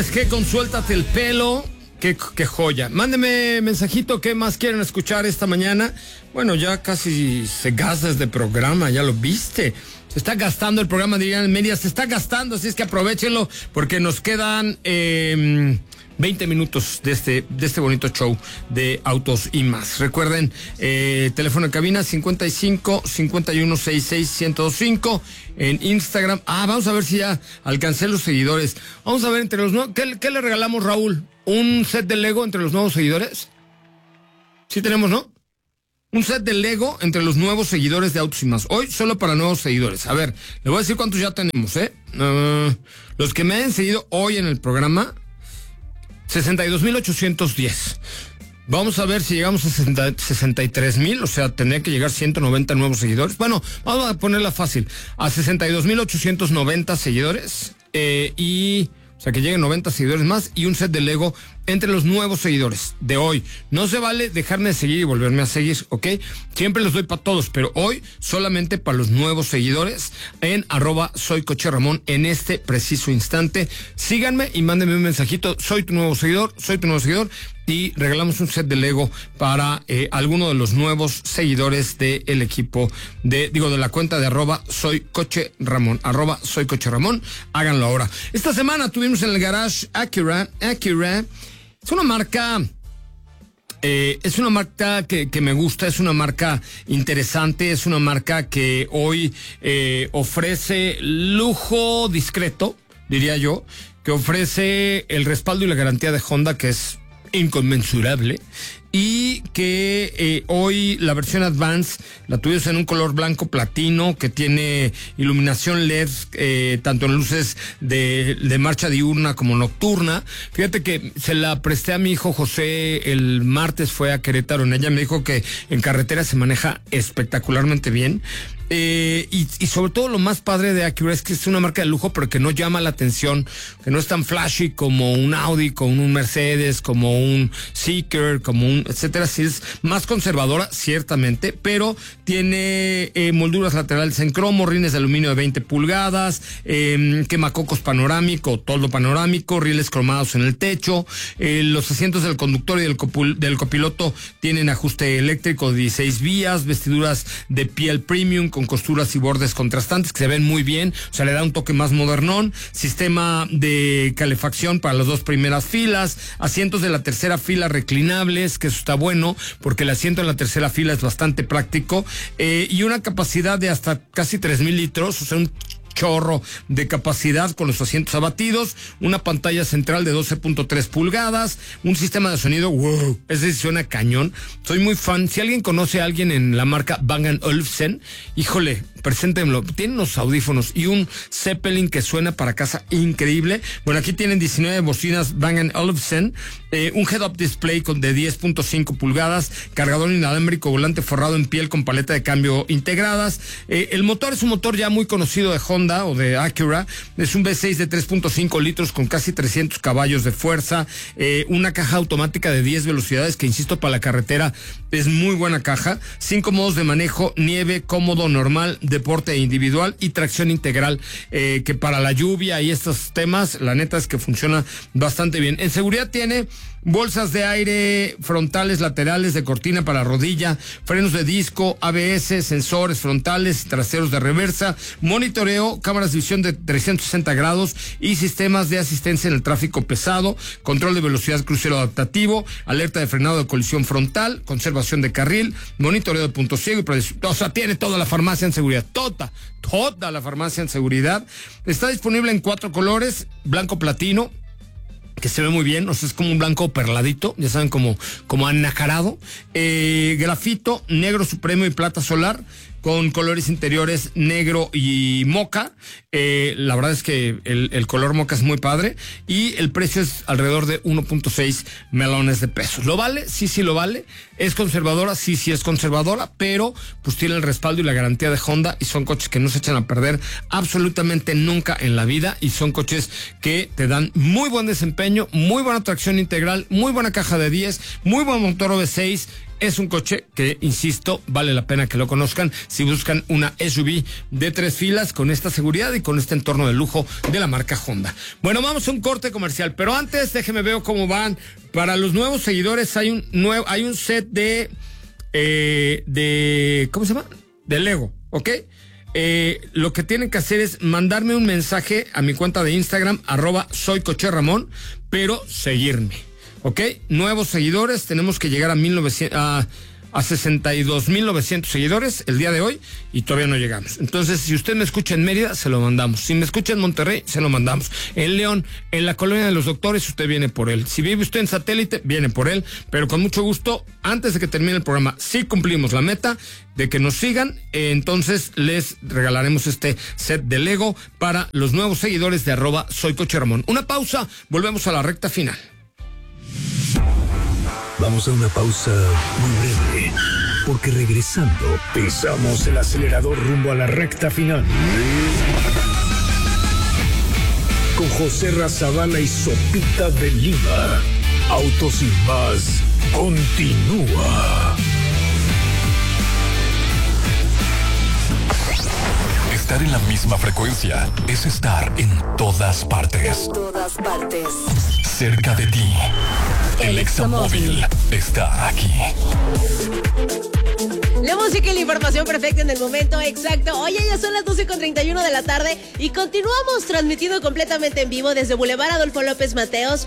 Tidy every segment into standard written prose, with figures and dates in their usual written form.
Es que con Suéltate el Pelo, qué joya. Mándeme mensajito, ¿qué más quieren escuchar esta mañana? Bueno, ya casi se gasta este programa, ya lo viste. Se está gastando el programa, dirían en media, se está gastando, así es que aprovechenlo porque nos quedan 20 minutos de este bonito show de Autos y Más. Recuerden, teléfono de cabina 55 51 66 1025 en Instagram. Vamos a ver si ya alcancé los seguidores. Vamos a ver entre los nuevos. ¿Qué le regalamos, Raúl? ¿Un set de Lego entre los nuevos seguidores? Sí tenemos, ¿no? Un set de Lego entre los nuevos seguidores de Autos y Más. Hoy solo para nuevos seguidores. A ver, le voy a decir cuántos ya tenemos, los que me hayan seguido hoy en el programa, 62,810. Vamos a ver si llegamos a 63,000, o sea, tendría que llegar 190 nuevos seguidores. Bueno, vamos a ponerla fácil. A 62,890 seguidores. O sea, que lleguen 90 seguidores más y un set de Lego entre los nuevos seguidores de hoy. No se vale dejarme de seguir y volverme a seguir, ¿ok? Siempre los doy para todos, pero hoy solamente para los nuevos seguidores en @soycocheramón en este preciso instante. Síganme y mándenme un mensajito. Soy tu nuevo seguidor. Y regalamos un set de Lego para alguno de los nuevos seguidores del equipo de la cuenta de @soycocheramón, @soycocheramón. Háganlo ahora. Esta semana tuvimos en el garage Acura. Es una marca que me gusta, es una marca interesante, es una marca que hoy ofrece lujo discreto, diría yo, que ofrece el respaldo y la garantía de Honda, que es inconmensurable, y que hoy la versión Advance la tuvimos en un color blanco platino que tiene iluminación LED, tanto en luces de marcha diurna como nocturna. Fíjate que se la presté a mi hijo José el martes, fue a Querétaro en ella, me dijo que en carretera se maneja espectacularmente bien. Y sobre todo lo más padre de Acura es que es una marca de lujo, pero que no llama la atención, que no es tan flashy como un Audi, como un Mercedes, como un Seeker, como un etcétera. Sí es más conservadora, ciertamente, pero tiene molduras laterales en cromo, rines de aluminio de 20 pulgadas, quemacocos panorámico, toldo panorámico, rieles cromados en el techo. Los asientos del conductor y del copiloto tienen ajuste eléctrico de 16 vías, vestiduras de piel premium con costuras y bordes contrastantes que se ven muy bien, o sea, le da un toque más modernón. Sistema de calefacción para las dos primeras filas, asientos de la tercera fila reclinables, que eso está bueno porque el asiento en la tercera fila es bastante práctico, y una capacidad de hasta casi 3,000 litros, o sea, un chorro de capacidad con los asientos abatidos, una pantalla central de 12.3 pulgadas, un sistema de sonido, wow, ese suena cañón. Soy muy fan. Si alguien conoce a alguien en la marca Bang & Olufsen, híjole, preséntenlo. Tienen unos audífonos y un Zeppelin que suena para casa increíble. Bueno, aquí tienen 19 bocinas Bang & Olufsen, un head-up display de 10.5 pulgadas, cargador inalámbrico, volante forrado en piel con paleta de cambio integradas. El motor es un motor ya muy conocido de Honda o de Acura, es un V6 de 3.5 litros con casi 300 caballos de fuerza, una caja automática de 10 velocidades que, insisto, para la carretera es muy buena caja, 5 modos de manejo: nieve, cómodo, normal, deporte e individual, y tracción integral, que para la lluvia y estos temas, la neta es que funciona bastante bien. En seguridad tiene bolsas de aire frontales, laterales, de cortina para rodilla, frenos de disco, ABS, sensores frontales y traseros de reversa, monitoreo, cámaras de visión de 360 grados y sistemas de asistencia en el tráfico pesado, control de velocidad crucero adaptativo, alerta de frenado de colisión frontal, conservación de carril, monitoreo de punto ciego, o sea, tiene toda la farmacia en seguridad, toda la farmacia en seguridad. Está disponible en 4 colores: blanco platino, que se ve muy bien, o sea, es como un blanco perladito, ya saben, como anacarado, grafito, negro supremo y plata solar, con colores interiores negro y moca. La verdad es que el color moca es muy padre, y el precio es alrededor de 1.6 melones de pesos. ¿Lo vale? Sí lo vale. ¿Es conservadora? Sí es conservadora, pero pues tiene el respaldo y la garantía de Honda, y son coches que no se echan a perder absolutamente nunca en la vida, y son coches que te dan muy buen desempeño, muy buena tracción integral, muy buena caja de 10, muy buen motor V6, es un coche que, insisto, vale la pena que lo conozcan si buscan una SUV de 3 filas con esta seguridad y con este entorno de lujo de la marca Honda. Bueno, vamos a un corte comercial, pero antes déjeme ver cómo van. Para los nuevos seguidores hay un set de ¿cómo se llama? De Lego, ¿ok? Lo que tienen que hacer es mandarme un mensaje a mi cuenta de Instagram, @soycocherramón, pero seguirme, ¿ok? Nuevos seguidores, tenemos que llegar a 62,900 seguidores el día de hoy y todavía no llegamos. Entonces, si usted me escucha en Mérida, se lo mandamos. Si me escucha en Monterrey, se lo mandamos. En León, en la Colonia de los Doctores, usted viene por él. Si vive usted en Satélite, viene por él. Pero con mucho gusto, antes de que termine el programa, si cumplimos la meta de que nos sigan, entonces les regalaremos este set de Lego para los nuevos seguidores de @soycocherramón. Una pausa, volvemos a la recta final. Vamos a una pausa muy breve, porque regresando pisamos el acelerador rumbo a la recta final. Con José Razabala y Sopita de Lima. Autos sin más continúa. Estar en la misma frecuencia es estar en todas partes. En todas partes. Cerca de ti. El Examóvil está aquí. La música y la información perfecta en el momento exacto. Oye, ya son las 12:31 de la tarde y continuamos transmitiendo completamente en vivo desde Boulevard Adolfo López Mateos,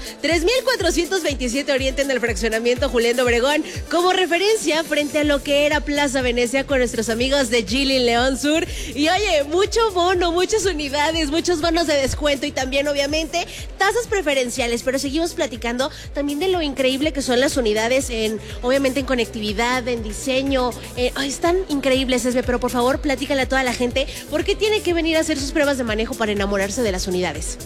3427 Oriente en el fraccionamiento Julián de Obregón, como referencia frente a lo que era Plaza Venecia con nuestros amigos de Geely León Sur. Y oye, mucho bono, muchas unidades, muchos bonos de descuento y también obviamente tasas preferenciales, pero seguimos platicando también de lo increíble que son las unidades obviamente en conectividad, en diseño. Están increíbles, Esme, pero por favor platícale a toda la gente por qué tiene que venir a hacer sus pruebas de manejo para enamorarse de las unidades.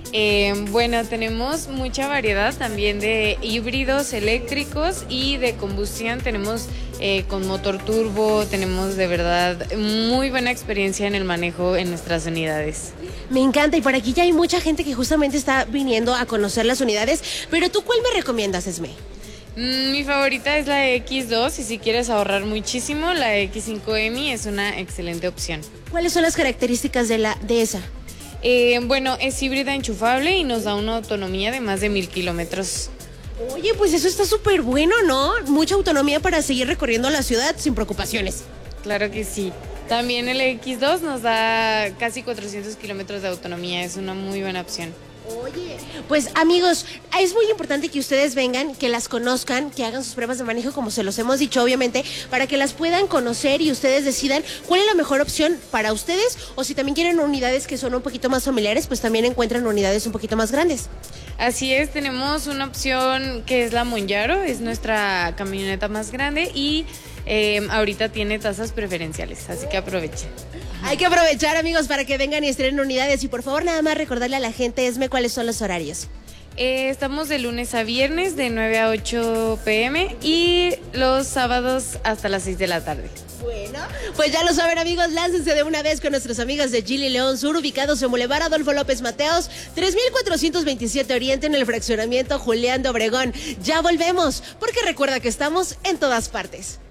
Bueno, tenemos mucha variedad también de híbridos eléctricos y de combustión. Tenemos con motor turbo, tenemos de verdad muy buena experiencia en el manejo en nuestras unidades. Me encanta, y por aquí ya hay mucha gente que justamente está viniendo a conocer las unidades, pero ¿tú cuál me recomiendas, Esme? Mi favorita es la X2 y si quieres ahorrar muchísimo, la X5M es una excelente opción. ¿Cuáles son las características de esa? Bueno, es híbrida enchufable y nos da una autonomía de más de 1,000 kilómetros. Oye, pues eso está súper bueno, ¿no? Mucha autonomía para seguir recorriendo la ciudad sin preocupaciones. Claro que sí. También el X2 nos da casi 400 kilómetros de autonomía, es una muy buena opción. Oye, pues amigos, es muy importante que ustedes vengan, que las conozcan, que hagan sus pruebas de manejo como se los hemos dicho obviamente, para que las puedan conocer y ustedes decidan cuál es la mejor opción para ustedes, o si también quieren unidades que son un poquito más familiares, pues también encuentran unidades un poquito más grandes. Así es, tenemos una opción que es la Monjaro, es nuestra camioneta más grande y ahorita tiene tasas preferenciales, así que aprovechen. Hay que aprovechar, amigos, para que vengan y estrenen unidades. Y por favor, nada más recordarle a la gente, Esme, cuáles son los horarios. Estamos de lunes a viernes de 9 a 8 p.m. y los sábados hasta las 6 de la tarde. Bueno, pues ya lo saben, amigos, láncense de una vez con nuestros amigos de Geely León Sur, ubicados en Boulevard Adolfo López Mateos, 3427 Oriente en el fraccionamiento Julián de Obregón. Ya volvemos, porque recuerda que estamos en todas partes.